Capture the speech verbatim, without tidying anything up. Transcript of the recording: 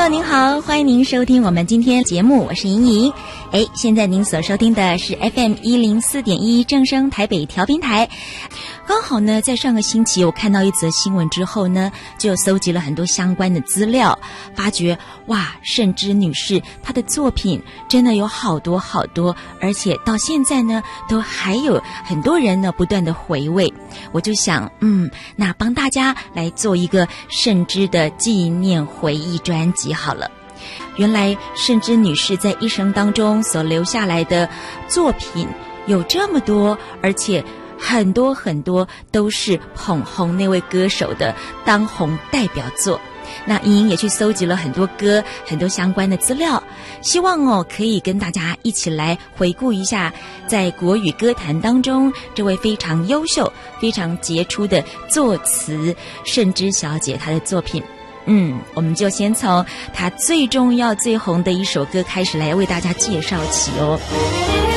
友您好，欢迎您收听我们今天节目，我是莹莹。哎，现在您所收听的是 F M 一零四点一正声台北调频台。刚好呢，在上个星期我看到一则新闻之后呢，就搜集了很多相关的资料，发觉哇，盛之女士她的作品真的有好多好多，而且到现在呢，都还有很多人呢不断的回味。我就想，嗯，那帮大家来做一个盛之的纪念回忆专辑好了。原来盛之女士在一生当中所留下来的作品有这么多，而且很多很多都是捧红那位歌手的当红代表作。那莹莹也去搜集了很多歌，很多相关的资料，希望哦可以跟大家一起来回顾一下在国语歌坛当中这位非常优秀非常杰出的作词盛之小姐她的作品。嗯，我们就先从她最重要最红的一首歌开始来为大家介绍起哦。